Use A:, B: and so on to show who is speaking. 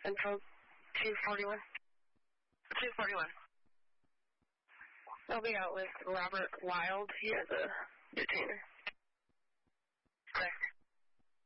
A: Until 2:41.
B: 2:41.
A: I'll be out with Robert Wild. He has a